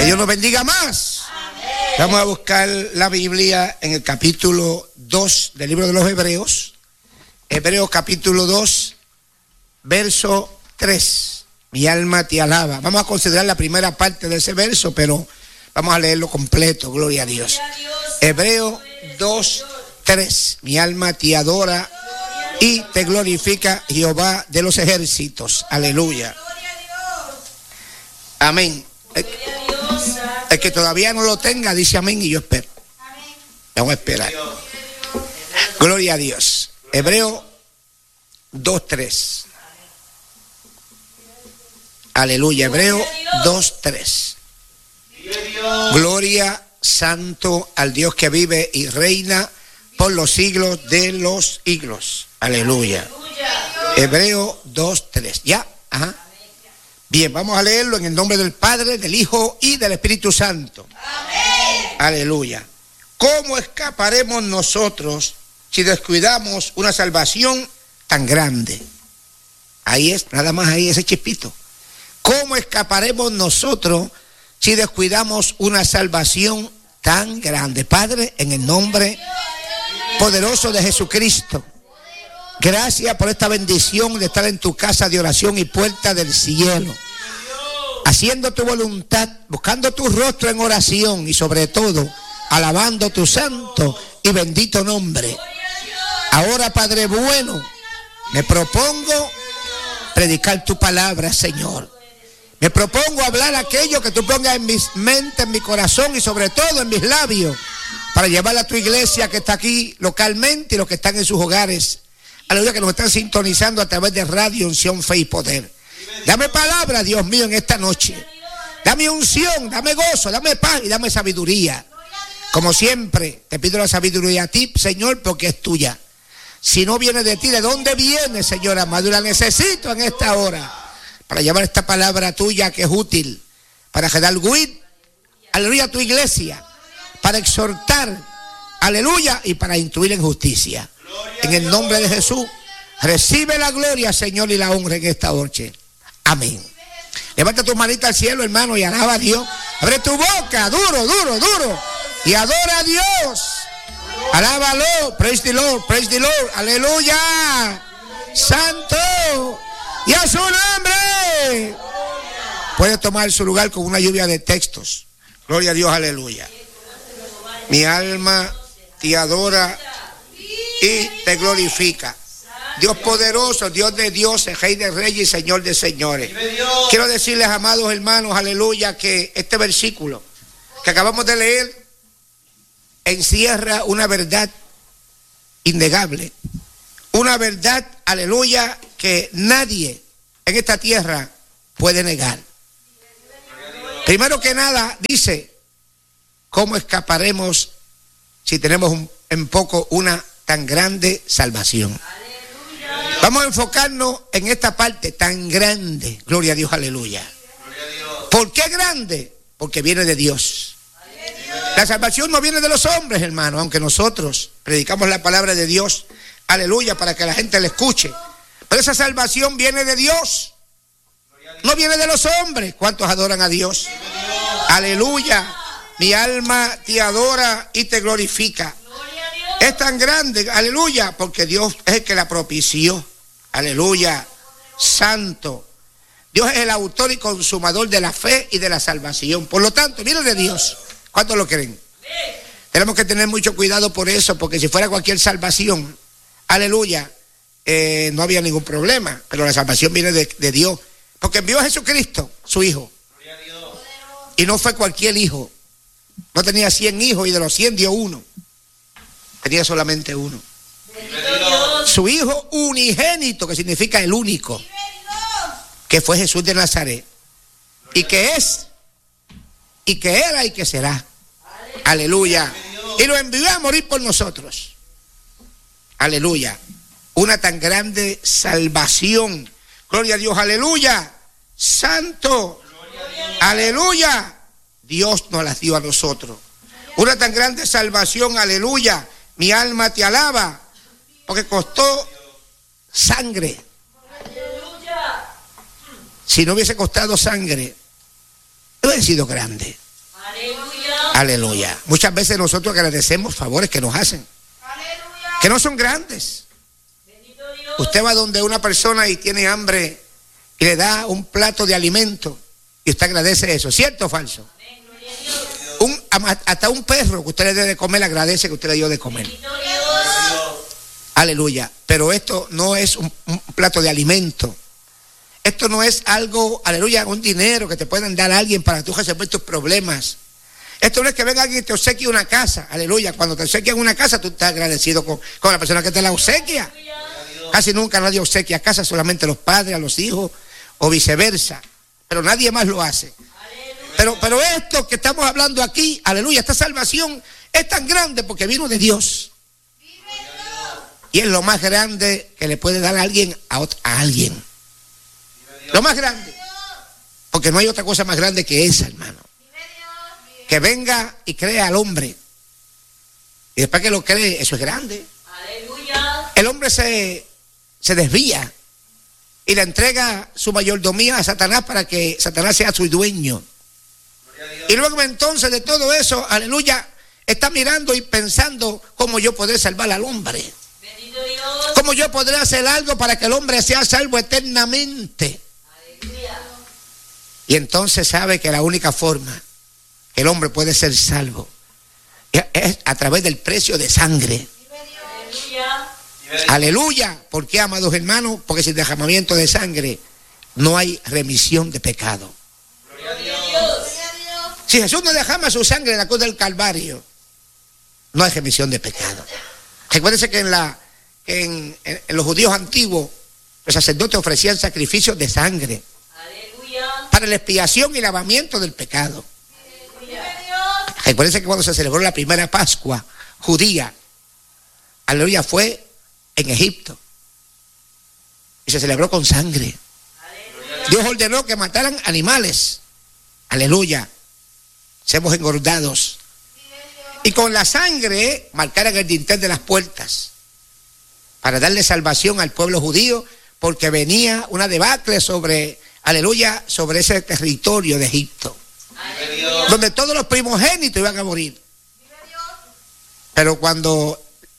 Que Dios nos bendiga más. Vamos a buscar la Biblia en el capítulo 2 del libro de los Hebreos. Hebreos capítulo 2, verso 3. Mi alma te alaba. Vamos a considerar la primera parte de ese verso, pero vamos a leerlo completo. Gloria a Dios. Hebreos 2, 3. Mi alma te adora y te glorifica, Jehová de los ejércitos. Aleluya. Amén. El que todavía no lo tenga, dice amén y yo espero. Vamos a esperar. Gloria a Dios. Hebreo 2:3. Aleluya. Hebreo 2:3. Gloria santo al Dios que vive y reina por los siglos de los siglos. Aleluya. Hebreo 2:3. ¿Ya? Ajá. Bien, vamos a leerlo en el nombre del Padre, del Hijo y del Espíritu Santo. Amén. Aleluya. ¿Cómo escaparemos nosotros si descuidamos una salvación tan grande? Ahí es, nada más ahí ese chispito. ¿Cómo escaparemos nosotros si descuidamos una salvación tan grande? Padre, en el nombre poderoso de Jesucristo, gracias por esta bendición de estar en tu casa de oración y puerta del cielo, haciendo tu voluntad, buscando tu rostro en oración y sobre todo alabando tu santo y bendito nombre. Ahora, Padre bueno, me propongo predicar tu palabra, Señor. Me propongo hablar aquello que tú pongas en mi mente, en mi corazón y sobre todo en mis labios, para llevar a tu iglesia que está aquí localmente y los que están en sus hogares. Aleluya, que nos están sintonizando a través de Radio Unción, Fe y Poder. Dame palabra, Dios mío, en esta noche. Dame unción, dame gozo, dame paz y dame sabiduría. Como siempre, te pido la sabiduría a ti, Señor, porque es tuya. Si no viene de ti, ¿de dónde viene, Señor amado? Y la necesito en esta hora para llevar esta palabra tuya que es útil, para redarguir, aleluya, a tu iglesia, para exhortar, aleluya, y para instruir en justicia. En el nombre de Jesús, recibe la gloria, Señor, y la honra en esta noche. Amén. Levanta tus manitas al cielo, hermano, y alaba a Dios. Abre tu boca, duro, duro, duro, y adora a Dios. Alábalo, praise the Lord, aleluya. Santo, y a su nombre. Puede tomar su lugar con una lluvia de textos. Gloria a Dios, aleluya. Mi alma te adora y te glorifica. Dios poderoso, Dios de dioses, Rey de reyes y Señor de señores. Quiero decirles, amados hermanos, aleluya, que este versículo que acabamos de leer encierra una verdad innegable. Una verdad, aleluya, que nadie en esta tierra puede negar. Primero que nada, dice, ¿cómo escaparemos si tenemos en poco una tan grande salvación? Vamos a enfocarnos en esta parte tan grande. Gloria a Dios, aleluya. ¿Por qué grande? Porque viene de Dios. La salvación no viene de los hombres, hermano, aunque nosotros predicamos la palabra de Dios, aleluya, para que la gente la escuche. Pero esa salvación viene de Dios. No viene de los hombres. ¿Cuántos adoran a Dios? Aleluya. Mi alma te adora y te glorifica. Es tan grande, aleluya, porque Dios es el que la propició. Aleluya, santo. Dios es el autor y consumador de la fe y de la salvación. Por lo tanto, viene de Dios. ¿Cuántos lo creen? Tenemos que tener mucho cuidado por eso, porque si fuera cualquier salvación, aleluya, no había ningún problema. Pero la salvación viene de Dios, porque envió a Jesucristo, su Hijo. Y no fue cualquier hijo. No tenía 100 hijos y de los 100 dio uno. Tenía solamente uno. Su Hijo unigénito, que significa el único, que fue Jesús de Nazaret, y que es, y que era y que será. Aleluya. Y lo envió a morir por nosotros. Aleluya. Una tan grande salvación. Gloria a Dios, aleluya. Santo. Aleluya. Dios nos las dio a nosotros. Una tan grande salvación, aleluya. Mi alma te alaba, porque costó sangre. Si no hubiese costado sangre, no hubiera sido grande. Aleluya. Muchas veces nosotros agradecemos favores que nos hacen, que no son grandes. Usted va donde una persona y tiene hambre y le da un plato de alimento y usted agradece eso, ¿cierto o falso? Hasta un perro que usted le dé de comer agradece que usted le dio de comer. Aleluya. Pero esto no es un plato de alimento. Esto no es algo, aleluya, un dinero que te puedan dar a alguien para tú resolver tus problemas. Esto no es que venga alguien y te obsequie una casa, aleluya. Cuando te obsequian una casa, tú estás agradecido con la persona que te la obsequia. Casi nunca nadie obsequia casa, solamente los padres, a los hijos, o viceversa. Pero nadie más lo hace. Pero esto que estamos hablando aquí, aleluya, esta salvación es tan grande porque vino de Dios. Y es lo más grande que le puede dar a alguien a alguien. Lo más grande. Porque no hay otra cosa más grande que esa, hermano. Que venga y crea al hombre. Y después que lo cree, eso es grande. El hombre se desvía y le entrega su mayordomía a Satanás para que Satanás sea su dueño. Y luego entonces de todo eso, aleluya, está mirando y pensando cómo yo podré salvar al hombre. Cómo yo podré hacer algo para que el hombre sea salvo eternamente. Y entonces sabe que la única forma que el hombre puede ser salvo es a través del precio de sangre. Aleluya. ¿Por qué, amados hermanos? Porque sin derramamiento de sangre no hay remisión de pecado. Si Jesús no derrama su sangre en la cruz del Calvario, no hay remisión de pecado. Recuérdense que en los judíos antiguos, los sacerdotes ofrecían sacrificios de sangre para la expiación y lavamiento del pecado. Recuérdense que cuando se celebró la primera Pascua judía, aleluya, fue en Egipto y se celebró con sangre. Dios ordenó que mataran animales, aleluya, seamos engordados, y con la sangre marcaran el dintel de las puertas para darle salvación al pueblo judío, porque venía una debacle sobre, aleluya, sobre ese territorio de Egipto, donde todos los primogénitos iban a morir. Pero cuando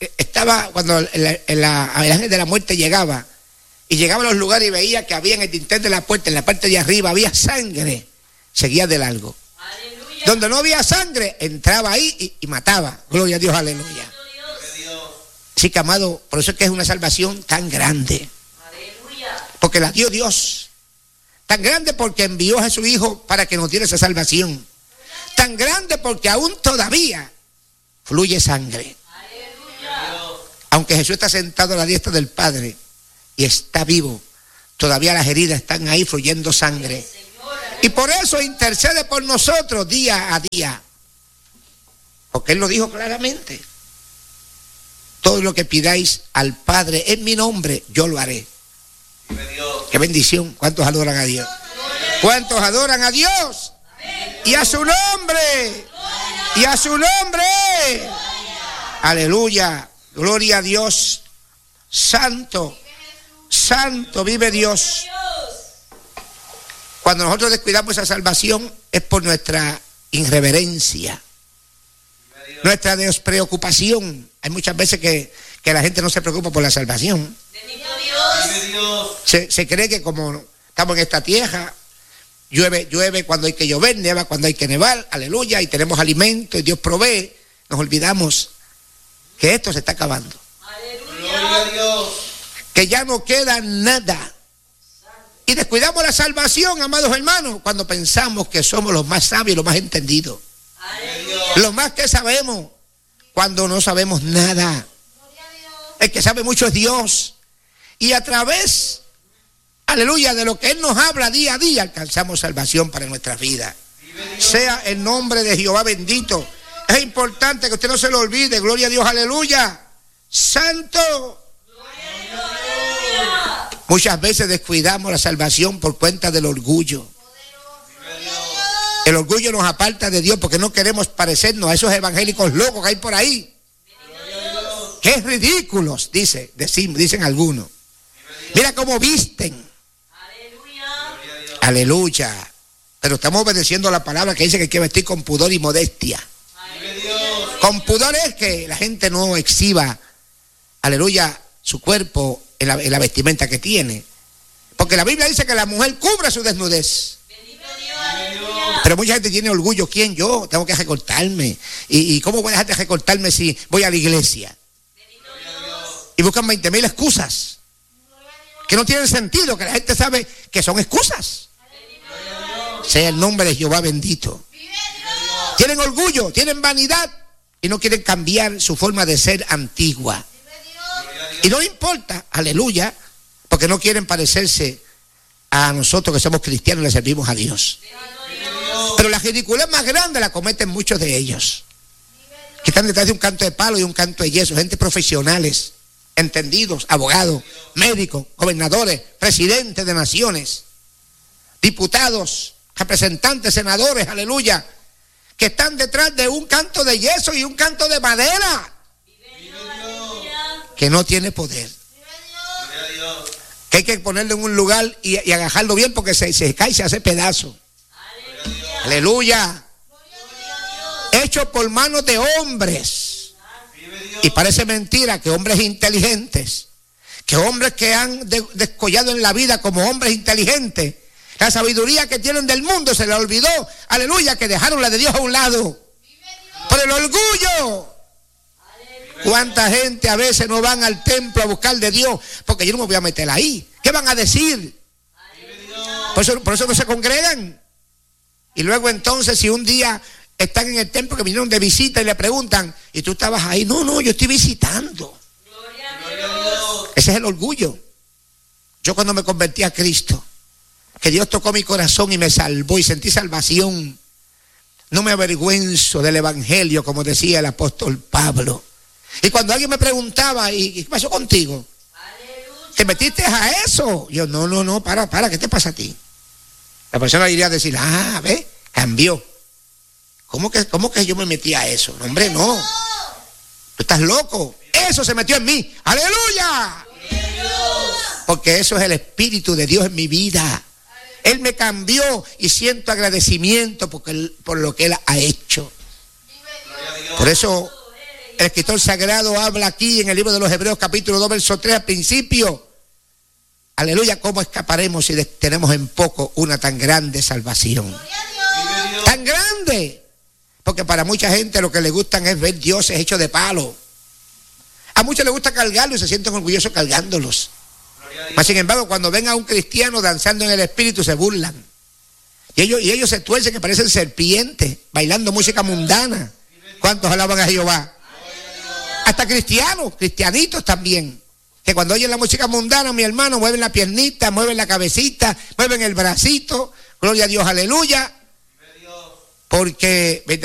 el ángel de la muerte llegaba, y llegaba a los lugares y veía que había en el dintel de la puerta, en la parte de arriba había sangre, seguía de largo. Donde no había sangre, entraba ahí y mataba. Gloria a Dios, aleluya. Así que, amado, por eso es que es una salvación tan grande, porque la dio Dios. Tan grande porque envió a su Hijo para que nos diera esa salvación. Tan grande porque aún todavía fluye sangre. Aunque Jesús está sentado a la diestra del Padre y está vivo, todavía las heridas están ahí fluyendo sangre. Y por eso intercede por nosotros día a día. Porque Él lo dijo claramente. Todo lo que pidáis al Padre en mi nombre, yo lo haré. Qué bendición. ¿Cuántos adoran a Dios? ¿Cuántos adoran a Dios? Y a su nombre. Y a su nombre. Aleluya. Gloria a Dios. Santo. Santo vive Dios. Cuando nosotros descuidamos esa salvación es por nuestra irreverencia, nuestra despreocupación. Hay muchas veces que la gente no se preocupa por la salvación. Se cree que como estamos en esta tierra, llueve cuando hay que llover, nieva cuando hay que nevar, aleluya, y tenemos alimento y Dios provee. Nos olvidamos que esto se está acabando. Aleluya. Que ya no queda nada. Y descuidamos la salvación, amados hermanos, cuando pensamos que somos los más sabios, los más entendidos. Los más que sabemos, cuando no sabemos nada. El que sabe mucho es Dios. Y a través, aleluya, de lo que Él nos habla día a día, alcanzamos salvación para nuestra vida. Sea el nombre de Jehová bendito. Es importante que usted no se lo olvide. Gloria a Dios, aleluya. Santo. Muchas veces descuidamos la salvación por cuenta del orgullo. El orgullo nos aparta de Dios porque no queremos parecernos a esos evangélicos locos que hay por ahí. ¡Qué ridículos! Dicen algunos. Mira cómo visten. Aleluya. pero estamos obedeciendo la palabra que dice que hay que vestir con pudor y modestia. Con pudor es que la gente no exhiba, aleluya, su cuerpo en la vestimenta que tiene. Porque la Biblia dice que la mujer cubre su desnudez. Pero mucha gente tiene orgullo. ¿Quién? Yo tengo que recortarme. ¿Y cómo voy a dejar de recortarme si voy a la iglesia? Y buscan 20,000 excusas que no tienen sentido, que la gente sabe que son excusas. Sea el nombre de Jehová bendito. Tienen orgullo, tienen vanidad y no quieren cambiar su forma de ser antigua. Y no importa, aleluya, porque no quieren parecerse a nosotros que somos cristianos y le servimos a Dios. Pero la ridiculez más grande la cometen muchos de ellos, que están detrás de un canto de palo y un canto de yeso, gente profesionales, entendidos, abogados, médicos, gobernadores, presidentes de naciones, diputados, representantes, senadores, aleluya, que están detrás de un canto de yeso y un canto de madera que no tiene poder, que hay que ponerlo en un lugar y agajarlo bien porque se cae y se hace pedazo. Aleluya. Hecho por manos de hombres. Y parece mentira que hombres inteligentes, que hombres que han descollado en la vida como hombres inteligentes, la sabiduría que tienen del mundo se les olvidó. Aleluya, que dejaron la de Dios a un lado por el orgullo. ¿Cuánta gente a veces no van al templo a buscar de Dios? Porque yo no me voy a meter ahí. ¿Qué van a decir? Por eso no se congregan. Y luego entonces, si un día están en el templo que vinieron de visita y le preguntan, ¿y tú estabas ahí? No, yo estoy visitando. Ese es el orgullo. Yo cuando me convertí a Cristo, que Dios tocó mi corazón y me salvó y sentí salvación, no me avergüenzo del evangelio, como decía el apóstol Pablo. Y cuando alguien me preguntaba, ¿y qué pasó contigo? ¿Te metiste a eso? Yo, no, para, ¿qué te pasa a ti? La persona iría a decir, ve, cambió. ¿Cómo que yo me metí a eso? No, hombre, no. Tú estás loco. Eso se metió en mí. ¡Aleluya! Porque eso es el Espíritu de Dios en mi vida. Él me cambió y siento agradecimiento por lo que Él ha hecho. Por eso el escritor sagrado habla aquí en el libro de los Hebreos capítulo 2 verso 3 al principio. Aleluya, ¿cómo escaparemos si tenemos en poco una tan grande salvación? Tan grande. Porque para mucha gente lo que le gustan es ver dioses hechos de palo. A muchos les gusta cargarlos y se sienten orgullosos cargándolos. Mas sin embargo, cuando ven a un cristiano danzando en el espíritu, se burlan. Y ellos se tuercen que parecen serpientes, bailando música mundana. ¿Cuántos alaban a Jehová? Hasta cristianos, cristianitos también, que cuando oyen la música mundana, mi hermano, mueven la piernita, mueven la cabecita, mueven el bracito, gloria a Dios, aleluya, porque